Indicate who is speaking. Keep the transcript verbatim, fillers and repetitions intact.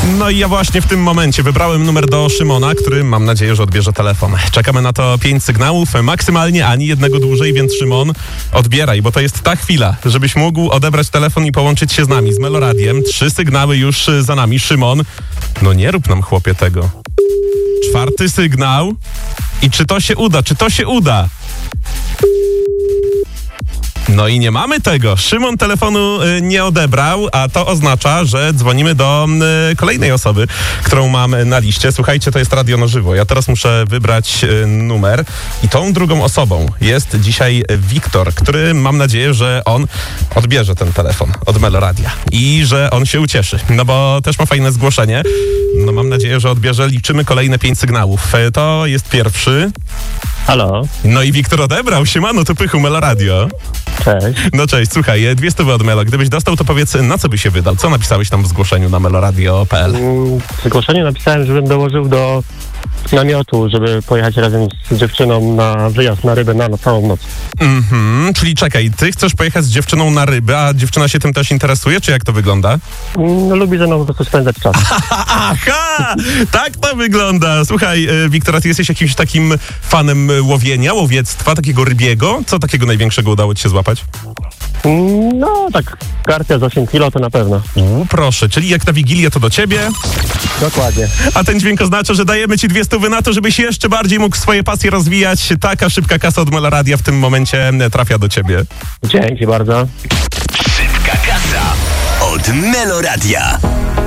Speaker 1: No i ja właśnie w tym momencie wybrałem numer do Szymona, który mam nadzieję, że odbierze telefon. Czekamy na to pięć sygnałów, maksymalnie ani jednego dłużej, więc Szymon, odbieraj, bo to jest ta chwila, żebyś mógł odebrać telefon i połączyć się z nami, z Meloradiem. Trzy sygnały już za nami. Szymon, no nie rób nam, chłopie, tego. Czwarty sygnał. I czy to się uda? Czy to się uda? No i nie mamy tego. Szymon telefonu y, nie odebrał, a to oznacza, że dzwonimy do y, kolejnej osoby, którą mam na liście. Słuchajcie, to jest Radio na żywo. Ja teraz muszę wybrać y, numer i tą drugą osobą jest dzisiaj Wiktor, który mam nadzieję, że on odbierze ten telefon od Meloradia i że on się ucieszy, no bo też ma fajne zgłoszenie. No mam nadzieję, że odbierze. Liczymy kolejne pięć sygnałów. Y, to jest pierwszy.
Speaker 2: Halo.
Speaker 1: No i Wiktor odebrał. Siemano, to Pychu, Meloradio.
Speaker 2: Cześć.
Speaker 1: No cześć, słuchaj, dwie stówy od Melo. Gdybyś dostał, to powiedz, na co by się wydał? Co napisałeś tam w zgłoszeniu na meloradio kropka p l?
Speaker 2: W zgłoszeniu napisałem, żebym dołożył do namiotu, żeby pojechać razem z dziewczyną na wyjazd na rybę na, na całą noc.
Speaker 1: Mhm, czyli czekaj, ty chcesz pojechać z dziewczyną na rybę, a dziewczyna się tym też interesuje, czy jak to wygląda?
Speaker 2: No, lubi ze mną po prostu spędzać czas.
Speaker 1: Aha, tak to wygląda. Słuchaj, Wiktor, ty jesteś jakimś takim fanem łowienia, łowiectwa, takiego rybiego? Co takiego największego udało ci się złapać?
Speaker 2: No, tak, karpia z osiem kilo to na pewno.
Speaker 1: U, proszę, czyli jak na Wigilię to do ciebie?
Speaker 2: Dokładnie.
Speaker 1: A ten dźwięk oznacza, że dajemy ci dwie stówy na to, żebyś jeszcze bardziej mógł swoje pasje rozwijać. Taka szybka kasa od Meloradia w tym momencie trafia do ciebie.
Speaker 2: Dzięki bardzo.
Speaker 3: Szybka kasa od Meloradia.